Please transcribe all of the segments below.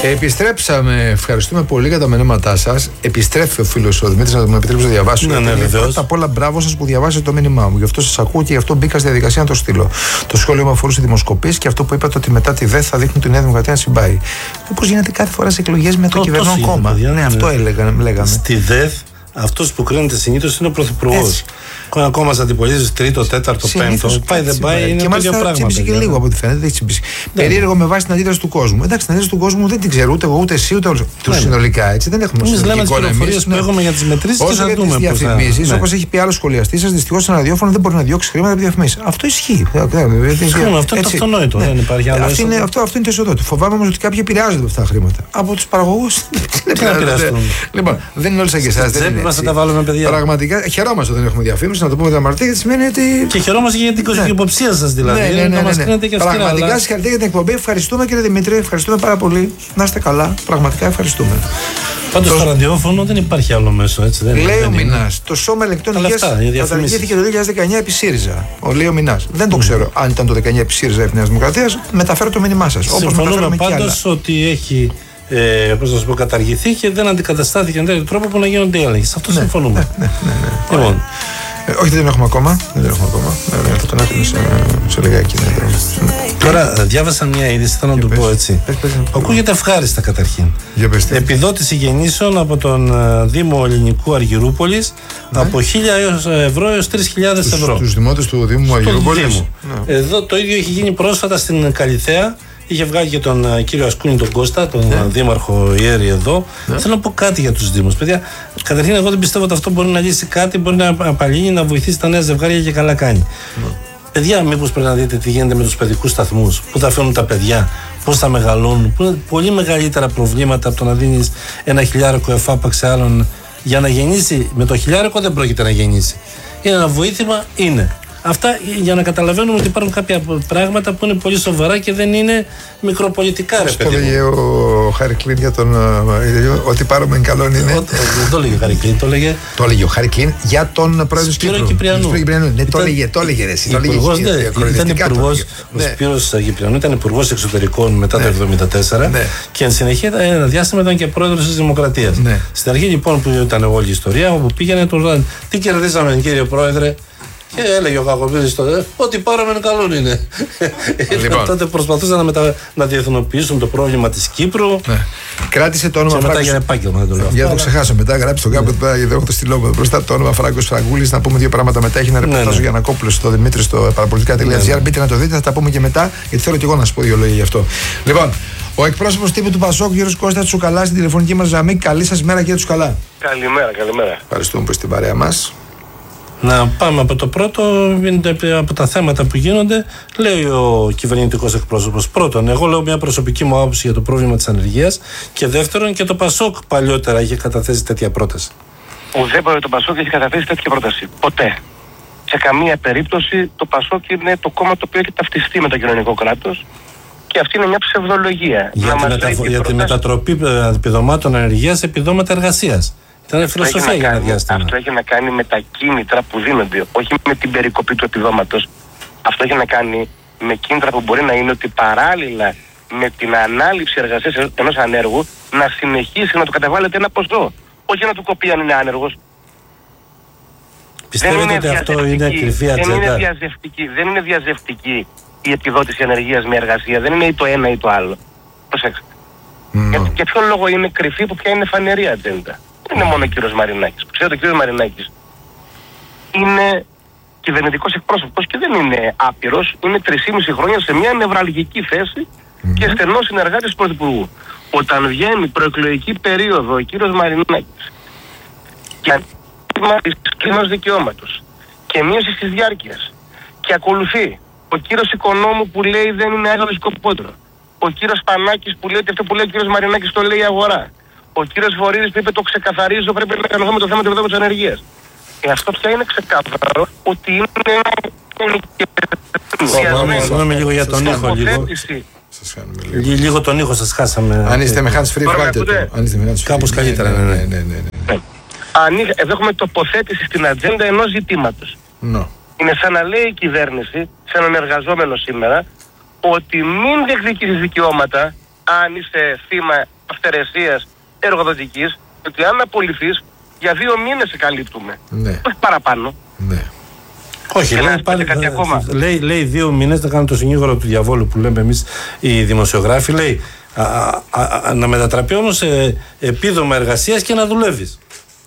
Επιστρέψαμε. Ευχαριστούμε πολύ για τα μηνύματά σας. Επιστρέφει ο φίλος ο Δημήτρης, να μου επιτρέψει να διαβάσω. Ναι, βεβαίως. Πρώτα απ' όλα, μπράβο σας που διαβάσετε το μήνυμά μου. Γι' αυτό σας ακούω και γι' αυτό μπήκα στη διαδικασία να το στείλω. Το σχόλιο μου αφορούσε δημοσκοπήσεις και αυτό που είπατε ότι μετά τη ΔΕΘ θα δείχνουν τη Νέα Δημοκρατία να συμπάει. Όπως γίνεται κάθε φορά σε εκλογές με το κυβερνών κόμμα. Ναι, αυτό λέγαμε. Στη ΔΕΘ, αυτός που κρίνεται συνήθως είναι ο Πρωθυπουργός. Ένα κόμμα αντιπολίτευση, τρίτο, τέταρτο, πέμπτο. Πάει δεν πάει, είναι το ίδιο πράγμα. Τσίπησε και λίγο από ό,τι φαίνεται. Δεν έχει τσίπησε. Περίεργο με βάση την αντίδραση του κόσμου. Εντάξει, την αντίδραση του κόσμου δεν την ξέρω ούτε εγώ, ούτε εσύ, ούτε όλοι. Του συνολικά έτσι. Δεν έχουμε συνολική εικόνα. Εμείς λέμε τις πληροφορίες που έχουμε για τις μετρήσεις και θα δούμε. Διαφημίσεις, όπως έχει πει άλλο σχολιαστής σας, δυστυχώς ένα ραδιόφωνο δεν μπορεί να διώξει χρήματα από διαφημίσεις. Αυτό ισχύει. Αυτό είναι το αυτονόητο. Δεν υπάρχει άλλο. Αυτό είναι το εσωδότη. Φοβάμαι όμως ότι κάποιοι επηρεάζονται από αυτά τα χρήματα. Από τους παραγωγούς. Λοιπόν, δεν είναι όλοι σαν και εσάς. Πραγματικά χαιρόμαστε ότι δεν έχουμε διαφήμιση, να το πούμε τα μαρτύρια. Και χαιρόμαστε για την υποψία σας δηλαδή. Πραγματικά συγχαρητήρια για την εκπομπή. Ευχαριστούμε κύριε Δημήτρη, ευχαριστούμε πάρα πολύ. Να είστε καλά, πραγματικά ευχαριστούμε. Πάντως στο ραδιόφωνο δεν υπάρχει άλλο μέσο, έτσι δεν είναι. Λέει ο Μινάς, το Σώμα Ελεγκτών Υγείας καταργήθηκε το 2019 επί ΣΥΡΙΖΑ. Λέει ο Μινάς. Δεν το ξέρω αν ήταν το 19 επί ΣΥΡΙΖΑ επί Νέας Δημοκρατίας. Μεταφέρω το μήνυμά σας. Συμφωνούμε πάντως ότι έχει καταργηθεί και δεν αντικαταστάθηκε με τέτοιο τρόπο που να γίνονται οι έλεγχοι. Σε αυτό συμφωνούμε. Λοιπόν. Όχι, δεν έχουμε ακόμα. Θα τον έχουμε σε λιγάκι. Τώρα διάβασα μια είδηση, θέλω να το πω έτσι. Ακούγεται ευχάριστα καταρχήν. Επιδότηση γεννήσεων από τον Δήμο Ελληνικού Αργυρούπολης από 1.000 ευρώ έως 3.000 ευρώ. Στους δημότες του Δήμου Αργυρούπολης. Εδώ το ίδιο έχει γίνει πρόσφατα στην Καλιθέα. Είχε βγάλει και τον κύριο Ασκούνη τον Κώστα, τον δήμαρχο Ιέρη εδώ. Θέλω να πω κάτι για τους Δήμους. Παιδιά, καταρχήν, εγώ δεν πιστεύω ότι αυτό μπορεί να λύσει κάτι, μπορεί να απαλύνει, να βοηθήσει τα νέα ζευγάρια και καλά κάνει. Παιδιά, μήπως πρέπει να δείτε τι γίνεται με τους παιδικούς σταθμούς, πού θα φέρνουν τα παιδιά, πώς θα μεγαλώνουν, που είναι πολύ μεγαλύτερα προβλήματα από το να δίνεις ένα χιλιάρικο εφάπαξ σε άλλον για να γεννήσει. Με το χιλιάρικο δεν πρόκειται να γεννήσει. Είναι ένα βοήθημα, είναι. Αυτά για να καταλαβαίνουμε ότι υπάρχουν κάποια πράγματα που είναι πολύ σοβαρά και δεν είναι μικροπολιτικά, ρε παιδί. Το έλεγε ο Χάρη Κλίν για τον. Ότι πάρουμε καλόν είναι. Δεν το έλεγε ο Χάρη Κλίν, το έλεγε. Το έλεγε ο Χάρη Κλίν για τον πρόεδρο του Κυπριανού. Ναι, το έλεγε εσύ. Ήταν υπουργός. Ο Σπύρος Κυπριανού ήταν υπουργός εξωτερικών μετά το 1974 και εν συνεχεία ένα διάστημα ήταν και πρόεδρος της Δημοκρατίας. Στην αρχή λοιπόν που ήταν όλη η ιστορία, όπου πήγαινε τον ρωτάνε τι κερδίσαμε, κύριε Πρόεδρε. Και έλεγε ο Κακομοίρης τότε ότι πάραμε καλόν είναι. Λοιπόν. Τότε προσπαθούσαν να διεθνοποιήσουν το πρόβλημα της Κύπρου. Κράτησε το όνομα Φράγκος. Μετά για επάγγελμα να το λέω. Για να το ξεχάσω μετά, γράψει τον κάπου γιατί δεν έχω το στυλό μου μπροστά το όνομα Φράγκος Φραγκούλης. Να πούμε δύο πράγματα μετά. Έχει ένα ρεπορτάζ για Γιαννακόπουλο στο Δημήτρη στο παραπολιτικά.gr. Μπείτε να το δείτε, θα τα πούμε και μετά, γιατί θέλω και εγώ να σου πω δύο λόγια γι' αυτό. Λοιπόν, ο εκπρόσωπος τύπου του Πασόκ, Γιώργος Κώστας Τσουκαλά, στην τηλεφωνική μας γραμμή. Καλή σας μέρα, κύριε Τσουκαλά. Καλημέρα. Ευχαριστούμε που είστε στην παρέα μας. Να πάμε από το πρώτο, από τα θέματα που γίνονται. Λέει ο κυβερνητικός εκπρόσωπος. Πρώτον, εγώ λέω μια προσωπική μου άποψη για το πρόβλημα της ανεργίας. Και δεύτερον, και το Πασόκ παλιότερα είχε καταθέσει τέτοια πρόταση. Ουδέποτε το Πασόκ έχει καταθέσει τέτοια πρόταση. Ποτέ. Σε καμία περίπτωση το Πασόκ είναι το κόμμα το οποίο έχει ταυτιστεί με το κοινωνικό κράτος. Και αυτή είναι μια ψευδολογία. Για τη μετατροπή επιδομάτων ανεργίας σε επιδόματα εργασίας. Ήταν φιλοσοφία για ένα διάστημα. Αυτό έχει να κάνει με τα κίνητρα που δίνονται, όχι με την περικοπή του επιδόματος. Αυτό έχει να κάνει με κίνητρα που μπορεί να είναι ότι παράλληλα με την ανάληψη εργασίας ενός ανέργου να συνεχίσει να του καταβάλλεται ένα ποσό. Όχι να του κοπεί αν είναι άνεργος. Πιστεύετε ότι αυτό είναι κρυφή ατζέντα? Δεν είναι διαζευτική η επιδότηση ανεργίας με εργασία. Δεν είναι ή το ένα ή το άλλο. Προσέξτε. Για ποιο λόγο είναι κρυφή που πια είναι φανερή ατζέντα. Δεν είναι μόνο ο κύριος Μαρινάκης. Ξέρετε, ο κύριος Μαρινάκης είναι κυβερνητικός εκπρόσωπος και δεν είναι άπειρος. Είναι 3,5 χρόνια σε μια νευραλγική θέση και στενός συνεργάτης του Πρωθυπουργού. Όταν βγαίνει προεκλογική περίοδο ο κύριος Μαρινάκης για της κλίνος δικαιώματος και μείωση της διάρκειας και ακολουθεί ο κύριος Οικονόμου που λέει δεν είναι άλλο σκοπότερο, ο κύριος Πανάκης που λέει ότι αυτό που λέει ο κύριος Μαρινάκης το λέει η αγορά, ο κύριος Βορύδης που είπε το ξεκαθαρίζω, πρέπει να κανονθώ με το θέμα του επιδόματος ανεργίας. Αυτό πια είναι ξεκάθαρο ότι είναι Συγγνώμη λίγο για τον ήχο. Λίγο τον ήχο σας χάσαμε. Αν είστε με hands free, βγάλτε το. Κάπως καλύτερα. Εδώ έχουμε τοποθέτηση στην ατζέντα ενός ζητήματος. Είναι σαν να λέει η κυβέρνηση σε έναν εργαζόμενο σήμερα ότι μην διεκδικήσεις δικαιώματα αν είσαι θύμα αυθαιρεσίας εργοδοτικής, ότι αν απολυθείς για 2 μήνες σε καλύπτουμε. Ναι. Όχι παραπάνω. Ναι. Όχι, λέει 2 μήνες, να κάνω το συνήγορο του διαβόλου που λέμε εμείς οι δημοσιογράφοι, λέει να μετατραπεί όμως σε επίδομα εργασίας και να δουλεύεις.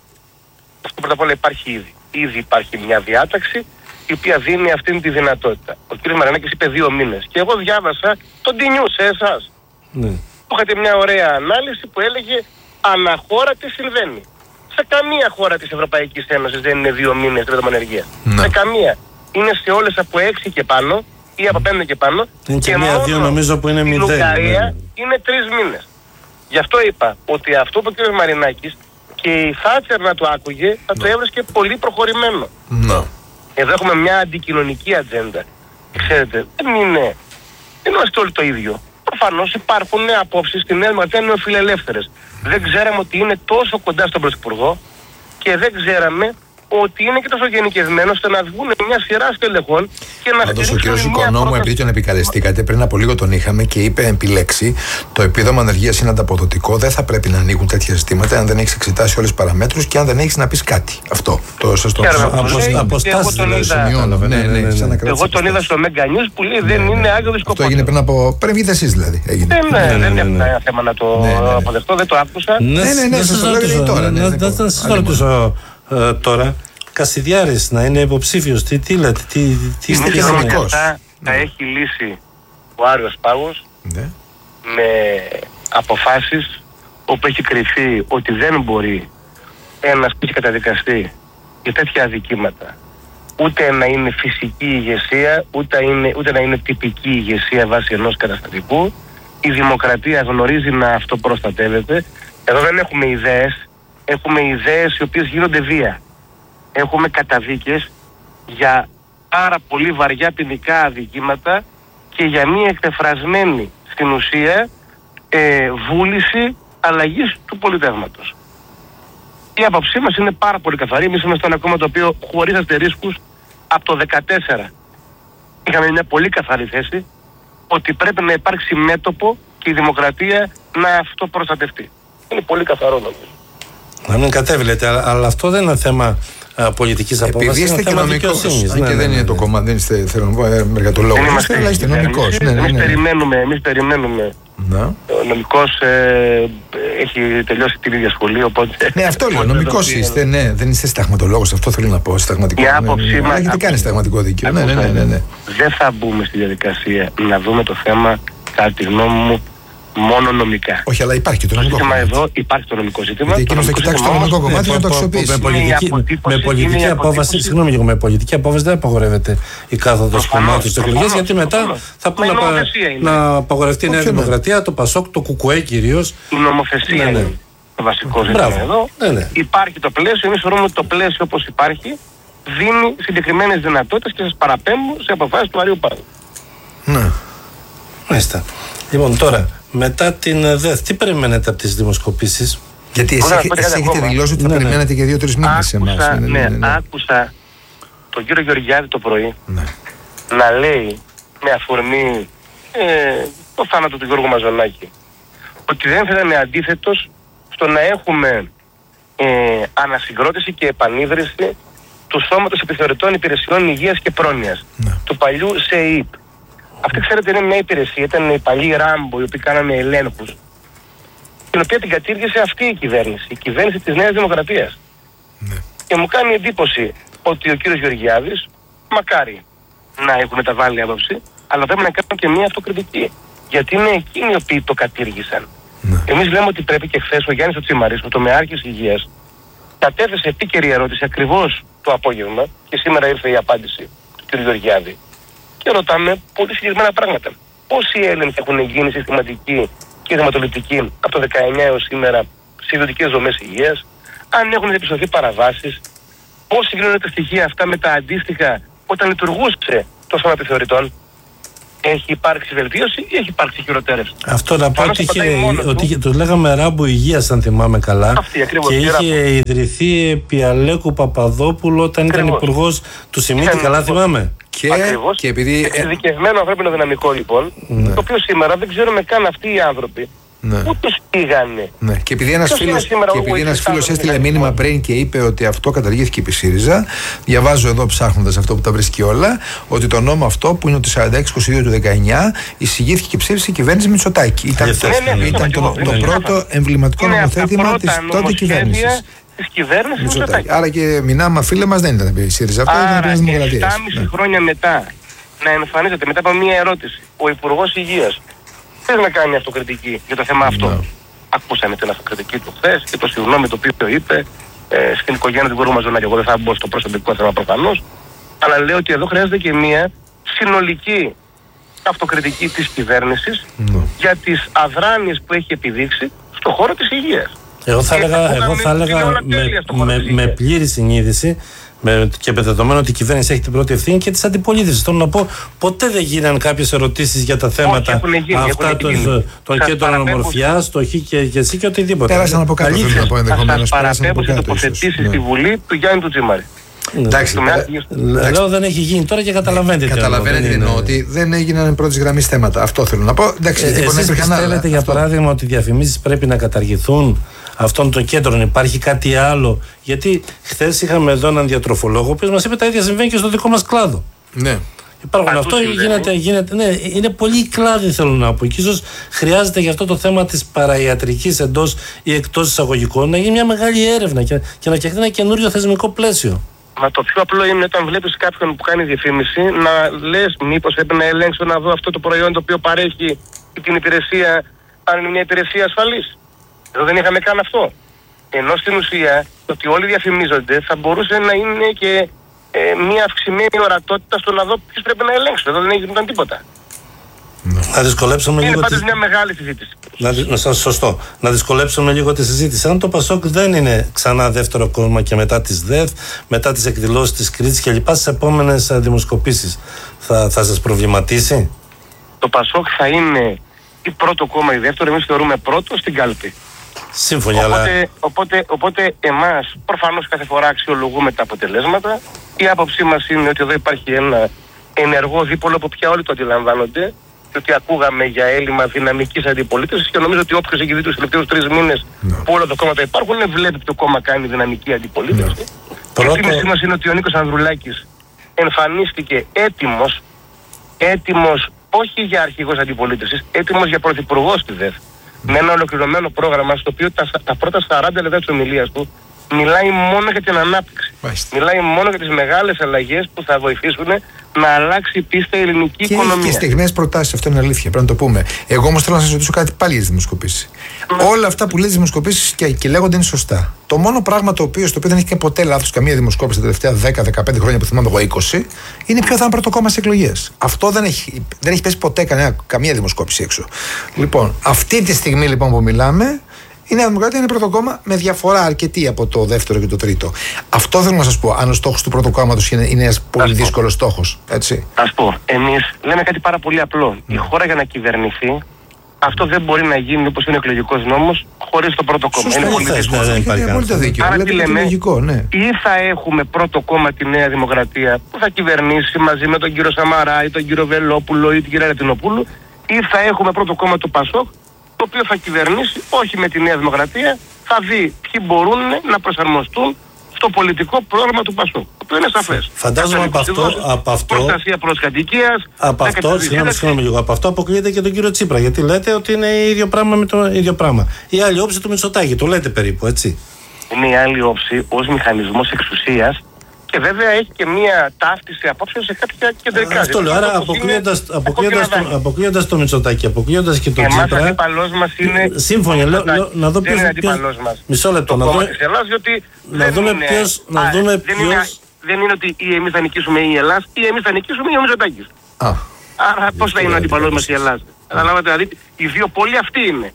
Αυτό πρώτα απ' όλα υπάρχει ήδη. Ήδη υπάρχει μια διάταξη η οποία δίνει αυτήν τη δυνατότητα. Ο κ. Μαρινάκης είπε 2 μήνες. Και εγώ διάβασα τον Τινιού σε εσάς. Ναι. Είχατε μια ωραία ανάλυση που έλεγε αναχώρα τι συμβαίνει. Σε καμία χώρα της Ευρωπαϊκής Ένωσης δεν είναι 2 μήνες επίδομα ανεργίας. Σε καμία. Είναι σε όλες από 6 και πάνω ή από 5 και πάνω. Είναι και μία-δύο νομίζω που είναι 0. Στην Ουγγαρία είναι 3 μήνες. Γι' αυτό είπα ότι αυτό που ο κ. Μαρινάκης και η Θάτσερ να το άκουγε θα το έβρισκε πολύ προχωρημένο. Εδώ έχουμε μια αντικοινωνική ατζέντα. Ξέρετε, δεν είμαστε όλοι το ίδιο. Προφανώς υπάρχουν απόψεις στη Νέα Δημοκρατία νεοφιλελεύθερες. Δεν ξέραμε ότι είναι τόσο κοντά στον Πρωθυπουργό και δεν ξέραμε ότι είναι και τόσο γενικευμένο ώστε να βγουν μια σειρά στελεχών και να στηρίξουν. Πάντως ο κ. Οικονόμου, επειδή τον επικαλεστήκατε, πριν από λίγο τον είχαμε και είπε επιλέξει το επίδομα ανεργίας είναι ανταποδοτικό. Δεν θα πρέπει να ανοίγουν τέτοια ζητήματα αν δεν έχει εξετάσει όλες τις παραμέτρους και αν δεν έχει να πει κάτι. Αυτό το σας το αποστάσεις δηλαδή σημειώνω. Εγώ τον είδα στο Mega News που λέει δεν είναι άγιο σκοπό. Αυτό έγινε πριν από. Πριν βγείτε εσείς δηλαδή. Δεν είναι ένα θέμα να το αποδεχτώ, δεν το άκουσα. Ναι, σας το λέω τώρα. Θα σας ρωτήσω τώρα. Κασιδιάρης να είναι υποψήφιος, τι λέτε, τι είστε και νομικός. Τα έχει λύσει ο Άριος Πάγος με αποφάσεις όπου έχει κριθεί ότι δεν μπορεί ένας που έχει καταδικαστεί για τέτοια αδικήματα ούτε να είναι φυσική ηγεσία, ούτε να είναι τυπική ηγεσία βάσει ενός καταστατικού. Η δημοκρατία γνωρίζει να αυτοπροστατεύεται. Εδώ δεν έχουμε ιδέες, έχουμε ιδέες οι οποίες γίνονται βία. Έχουμε καταδίκες για πάρα πολύ βαριά ποινικά αδικήματα και για μία εκτεφρασμένη στην ουσία βούληση αλλαγής του πολιτεύματος. Η άποψή μας είναι πάρα πολύ καθαρή. Εμείς είμαστε ένα κόμμα το οποίο χωρίς αστερίσκους από το 2014 είχαμε μια πολύ καθαρή θέση ότι πρέπει να υπάρξει μέτωπο και η δημοκρατία να αυτοπροστατευτεί. Είναι πολύ καθαρό νομίζω. Να μην κατέβηλετε, αλλά αυτό δεν είναι θέμα πολιτικής απόφασης. Επειδή είστε και νομικός, και δεν είναι το κόμμα, δεν είστε εργατολόγος, αλλά είστε νομικός. Εμείς περιμένουμε. Ο νομικός έχει τελειώσει την ίδια σχολή, οπότε... Ναι, αυτό λέω, νομικός είστε, ναι, δεν είστε συνταγματολόγος, αυτό θέλω να πω, συνταγματικό. Η άποψή μας... έχετε κάνει συνταγματικό δίκαιο, ναι. Δεν θα μπούμε στη διαδικασία να δούμε το θέμα, κατά τη γνώμη μου, μόνο νομικά. Όχι, αλλά υπάρχει και το νομικό ζήτημα. Εδώ υπάρχει το νομικό ζήτημα. Γιατί εκείνος θα κοιτάξει το νομικό κομμάτι να το αξιοποιήσει. Με πολιτική απόφαση, συγγνώμη λίγο, με πολιτική απόφαση δεν απαγορεύεται η κάθοδος κομμάτων στις εκλογές, γιατί μετά θα πούνε να απαγορευτεί η Νέα Δημοκρατία, το ΠΑΣΟΚ, το ΚΚΕ κυρίως. Η νομοθεσία είναι το βασικό ζήτημα εδώ. Υπάρχει το πλαίσιο, εμείς θεωρούμε ότι το πλαίσιο όπως υπάρχει δίνει συγκεκριμένες δυνατότητες και σας παραπέμπω σε αποφάσεις του Αρείου Πάγου. Ναι. Μάλιστα. Λοιπόν, τώρα, μετά την ΔΕΘ, τι περιμένετε από τις δημοσκοπήσεις? Γιατί εσείς έχετε δηλώσει ότι θα περιμένετε και 2-3 μήνες σε εμάς. Άκουσα τον κύριο Γεωργιάδη το πρωί να λέει με αφορμή το θάνατο του Γιώργου Μαζονάκη ότι δεν θα ήταν αντίθετος στο να έχουμε ανασυγκρότηση και επανίδρυση του Σώματος Επιθεωρητών Υπηρεσιών Υγείας και Πρόνοιας, του παλιού ΣΕΙΠ. Αυτή, ξέρετε, είναι μια υπηρεσία, ήταν οι παλιοί Ράμπο, οι οποίοι κάνανε ελέγχους, την οποία την κατήργησε αυτή η κυβέρνηση της Νέας Δημοκρατίας. Και μου κάνει εντύπωση ότι ο κύριος Γεωργιάδης, μακάρι να έχουν μεταβάλει άποψη, αλλά πρέπει να κάνουν και μια αυτοκριτική. Γιατί είναι εκείνοι οι οποίοι το κατήργησαν. Εμείς λέμε ότι πρέπει, και χθες ο Γιάννης ο Τσιμαρής, ο τομεάρχης υγείας, κατέθεσε επίκαιρη ερώτηση ακριβώς το απόγευμα και σήμερα ήρθε η απάντηση του κ. Γεωργιάδη. Και ρωτάμε πολύ συγκεκριμένα πράγματα. Πόσοι έλεγχοι έχουν γίνει συστηματικοί και θεματολογικοί από το 19 έως σήμερα σε ιδιωτικές δομές υγείας, αν έχουν διαπιστωθεί παραβάσεις, πώς συγκρίνονται τα στοιχεία αυτά με τα αντίστοιχα όταν λειτουργούσε το Σώμα Επιθεωρητών. Έχει υπάρξει βελτίωση ή έχει υπάρξει χειροτέρευση? Αυτό να πω ότι το λέγαμε Ράμπο Υγείας, αν θυμάμαι καλά. Και είχε ιδρυθεί επί Αλέκου Παπαδόπουλου όταν ήταν υπουργός του Σιμίτη, καλά θυμάμαι. Και επειδή. Εξειδικευμένο ανθρώπινο δυναμικό λοιπόν, το οποίο σήμερα δεν ξέρουμε καν αυτοί οι άνθρωποι. Ναι. Πού τους πήγανε. Ναι. Και επειδή ένας φίλος έστειλε μήνυμα πριν και είπε ότι αυτό καταργήθηκε επί ΣΥΡΙΖΑ, διαβάζω εδώ ψάχνοντας αυτό που τα βρίσκει όλα, ότι το νόμο αυτό που είναι το 46-22 του 19 εισηγήθηκε και ψήφισε η κυβέρνηση Μητσοτάκη. Ήταν το πρώτο εμβληματικό νομοθέτημα της τότε κυβέρνησης. Της κυβέρνησης Μητσοτάκη. Άρα και μηνάμα φίλε μας δεν ήταν επί ΣΥΡΙΖΑ αυτό, ήταν επί Δημοκρατίας. 7,5 χρόνια μετά να εμφανίζεται μετά από μία ερώτηση ο Υπουργός Υγείας. Θέλει να κάνει αυτοκριτική για το θέμα αυτό. Ακούσαμε την αυτοκριτική του χθες και το συγγνώμη το οποίο είπε στην οικογένεια του μπορούμε να και εγώ δεν θα μπω στο προσωπικό θέμα προφανώς. Αλλά λέω ότι εδώ χρειάζεται και μια συνολική αυτοκριτική της κυβέρνησης για τις αδράνειες που έχει επιδείξει στον χώρο της υγείας. Εγώ θα έλεγα με πλήρη συνείδηση και με δεδομένο ότι η κυβέρνηση έχει την πρώτη ευθύνη και τη αντιπολίτευση. Θέλω να πω, ποτέ δεν γίνανε κάποιες ερωτήσεις για τα θέματα αυτά των κέντρων ομορφιάς, το χ και εσύ και οτιδήποτε. Πέρασα να πω κάτι να πω ενδεχομένως. Θα σας παραπέμπω σε τοποθετήσεις στη Βουλή του Γιάννη του Τζιμάρη. Εντάξει, λέω δεν έχει γίνει τώρα και καταλαβαίνετε. Καταλαβαίνετε εννοώ ότι δεν έγιναν πρώτης γραμμής θέματα. Αυτό θέλω να πω. Εσείς πιστεύετε για παράδειγμα ότι οι διαφημίσεις πρέπει να καταργηθούν αυτών των κέντρων? Υπάρχει κάτι άλλο? Γιατί χθες είχαμε εδώ έναν διατροφολόγο που μας είπε τα ίδια συμβαίνει και στο δικό μας κλάδο. Ναι. Υπάρχουν αυτό γίνεται, ναι, είναι πολύ κλάδι θέλω να πω. Και ίσως χρειάζεται για αυτό το θέμα της παραϊατρικής εντός ή εκτός εισαγωγικών να γίνει μια μεγάλη έρευνα και να φτιαχτεί ένα καινούριο θεσμικό πλαίσιο. Μα το πιο απλό είναι όταν βλέπεις κάποιον που κάνει διαφήμιση να λες μήπως πρέπει να ελέγξω να δω αυτό το προϊόν το οποίο παρέχει την υπηρεσία, αν είναι μια υπηρεσία ασφαλής. Εδώ δεν είχαμε καν αυτό. Ενώ στην ουσία το ότι όλοι διαφημίζονται θα μπορούσε να είναι και μια αυξημένη ορατότητα στο να δω ποιος πρέπει να ελέγξω. Εδώ δεν έγινε τίποτα. Να δυσκολέψουμε λίγο. Είναι πάντως μια μεγάλη συζήτηση. Σωστό. Να δυσκολέψουμε λίγο τη συζήτηση. Αν το ΠΑΣΟΚ δεν είναι ξανά δεύτερο κόμμα και μετά τις ΔΕΘ, μετά τις εκδηλώσεις της Κρήτης και λοιπά, στις επόμενες δημοσκοπήσεις, θα σας προβληματίσει? Το ΠΑΣΟΚ θα είναι ή πρώτο κόμμα ή δεύτερο. Εμείς θεωρούμε πρώτο στην κάλπη. Σύμφωνοι, οπότε εμάς προφανώς κάθε φορά αξιολογούμε τα αποτελέσματα. Η άποψή μας είναι ότι εδώ υπάρχει ένα ενεργό δίπολο που πια όλοι το αντιλαμβάνονται και ότι ακούγαμε για έλλειμμα δυναμικής αντιπολίτευσης και νομίζω ότι όποιος έχει δει τους τελευταίους 3 μήνες που όλα τα κόμματα υπάρχουν βλέπει ποιο κόμμα κάνει δυναμική αντιπολίτευση. Η εκτίμησή μας είναι ότι ο Νίκος Ανδρουλάκης εμφανίστηκε έτοιμος όχι για αρχηγός αντιπολίτευσης, έτοιμος για πρωθυπουργός στη ΔΕΘ. Με ένα ολοκληρωμένο πρόγραμμα στο οποίο τα πρώτα 40 λεπτά της ομιλίας του μιλάει μόνο για την ανάπτυξη. Μιλάει μόνο για τις μεγάλες αλλαγές που θα βοηθήσουν να αλλάξει πίστα η ελληνική οικονομία. Και στιγμές προτάσεις, αυτό είναι αλήθεια, πρέπει να το πούμε. Εγώ όμως θέλω να σας ρωτήσω κάτι πάλι για τις δημοσκοπήσεις. Όλα αυτά που λέει τις δημοσκοπήσεις και λέγονται είναι σωστά. Το μόνο πράγμα στο οποίο δεν έχει και ποτέ λάθος καμία δημοσκόπηση τα τελευταία 10-15 χρόνια που θυμάμαι εγώ 20, είναι ποιο θα είναι πρώτο κόμμα στις εκλογές. Αυτό δεν έχει πέσει ποτέ καμία δημοσκόπηση έξω. Λοιπόν, αυτή τη στιγμή λοιπόν που μιλάμε, η Νέα Δημοκρατία είναι πρώτο κόμμα με διαφορά αρκετή από το δεύτερο και το τρίτο. Αυτό θέλω να σας πω. Αν ο στόχος του πρώτου κόμματος είναι ένας πολύ δύσκολος στόχος. Έτσι. Ας πω. Εμείς λέμε κάτι πάρα πολύ απλό. Η χώρα για να κυβερνηθεί, αυτό δεν μπορεί να γίνει όπως είναι ο εκλογικός νόμος χωρίς το πρώτο κόμμα. Είναι πολύ δύσκολο. Έχετε απόλυτα δίκιο. Άρα τι λέμε, λογικό, ναι. Ή θα έχουμε πρώτο κόμμα τη Νέα Δημοκρατία που θα κυβερνήσει μαζί με τον κύριο Σαμαρά ή τον κύριο Βελόπουλο ή την κυρία Ρετινοπούλου, ή θα έχουμε πρώτο κόμμα του ΠΑΣΟΚ, το οποίο θα κυβερνήσει όχι με τη Νέα Δημοκρατία, θα δει ποιοι μπορούν να προσαρμοστούν στο πολιτικό πρόγραμμα του ΠΑΣΟΚ. Αυτό είναι σαφές. Φαντάζομαι από αυτό. Προστασία προς κατοικίας. Από αυτό αποκλείεται και τον κύριο Τσίπρα. Γιατί λέτε ότι είναι ίδιο πράγμα με το ίδιο πράγμα. Η άλλη όψη του Μητσοτάκη, το λέτε περίπου, έτσι. Είναι η άλλη όψη ως μηχανισμός εξουσίας. Και βέβαια έχει και μία ταύτιση απόψεων σε κάποια κεντρικά. Αυτό λέω. Άρα αποκλείοντας το Μητσοτάκη, αποκλείοντας και τον Τσίπρα. Εμάς αντίπαλός μας είναι. Σύμφωνοι, να δω ποιος. Μισό λεπτό. Να δούμε ποιος. Δεν είναι ότι ή εμείς θα νικήσουμε ή η Ελλάς ή εμείς θα νικήσουμε ή ο Μητσοτάκης. Άρα πώς θα είναι ο αντίπαλός μας η Ελλάς? Καταλάβατε, δηλαδή οι δύο πόλοι αυτοί είναι.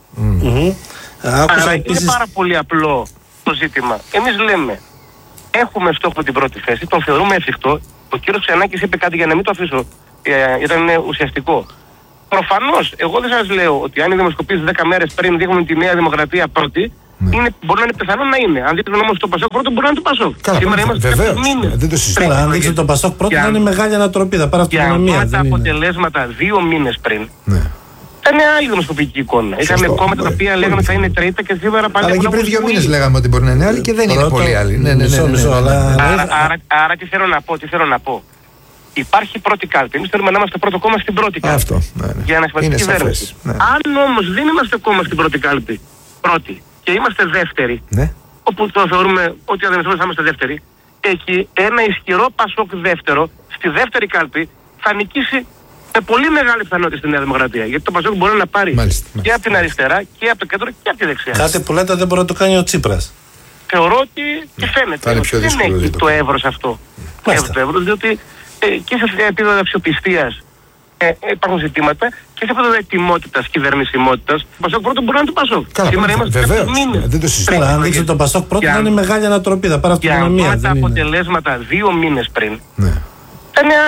Άρα είναι πάρα πολύ απλό το ζήτημα. Εμείς λέμε. Έχουμε στόχο την πρώτη θέση, τον θεωρούμε εφικτό. Ο κύριος Ξενάκης είπε κάτι για να μην το αφήσω. Ήταν ουσιαστικό. Προφανώς, εγώ δεν σας λέω ότι αν οι δημοσκοπήσεις 10 μέρες πριν δείχνουν τη Νέα Δημοκρατία πρώτη, Μπορεί να είναι πιθανό να είναι. Αν δείτε όμως το Πασόκ πρώτο, μπορεί να είναι το Πασόκ. Σήμερα είμαστε κάποιους μήνες. Δεν το συζητάμε. Αν δείτε το Πασόκ πρώτο, θα είναι μεγάλη ανατροπή. Θα πάρει αυτονομία. Για τα αποτελέσματα 2 μήνες πριν. Ήταν άλλη δημοσκοπική εικόνα. Είχαμε κόμματα τα οποία λέγανε ότι θα είναι τρίτα και σήμερα πάλι. Αλλά και πριν 2 μήνες λέγαμε ότι μπορεί να είναι άλλη και δεν είναι πολύ άλλη. Άρα τι θέλω να πω. Υπάρχει πρώτη κάλπη. Εμείς θέλουμε να είμαστε πρώτο κόμμα στην πρώτη κάλπη. Αυτό. Για να συμμετέχει η κυβέρνηση. Αν όμως δεν είμαστε κόμμα στην πρώτη κάλπη, πρώτη, και είμαστε δεύτεροι, όπου το θεωρούμε ότι αν δεν θα είμαστε δεύτεροι, εκεί ένα ισχυρό Πασόκ δεύτερο, στη δεύτερη κάλπη, θα νικήσει με πολύ μεγάλη πιθανότητα στη Νέα Δημοκρατία. Γιατί το Πασόκ μπορεί να πάρει και από την αριστερά και από το κέντρο και από τη δεξιά. Κάτι που λέτε δεν μπορεί να το κάνει ο Τσίπρας. Θεωρώ ότι και φαίνεται ότι δεν έχει το εύρος αυτό. Το εύρος, διότι και σε επίπεδο αξιοπιστίας υπάρχουν ζητήματα και σε επίπεδο ετοιμότητας, κυβερνησιμότητας. Το Πασόκ πρώτο μπορεί να είναι το Πασόκ. Σήμερα είμαστε κάποιους μήνες. Δεν το συζητάμε. Αν δείτε το Πασόκ πρώτο, θα είναι μεγάλη ανατροπή. Θα πάρει αυτονομία. Για τα αποτελέσματα 2 μήνες πριν.